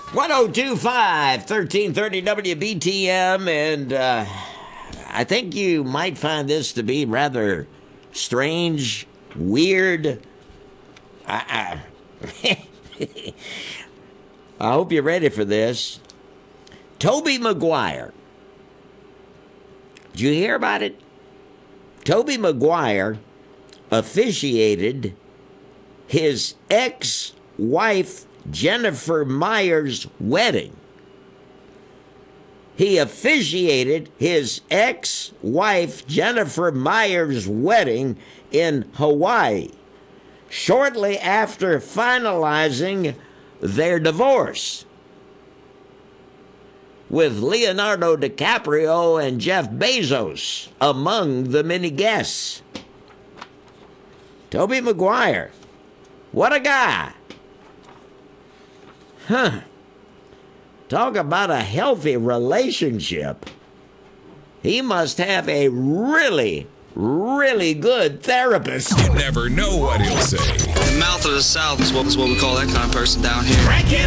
1025 1330 WBTM, and I think you might find this to be rather strange, weird. I hope you're ready for this. Tobey Maguire. Did you hear about it? Tobey Maguire officiated his ex-wife Jennifer Myers' wedding. He officiated his ex-wife Jennifer Myers' wedding in Hawaii shortly after finalizing their divorce, with Leonardo DiCaprio and Jeff Bezos among the many guests. Tobey Maguire, what a guy. Talk about a healthy relationship. He must have a really, really good therapist. You never know what he'll say. The mouth of the South is what we call that kind of person down here. Frankie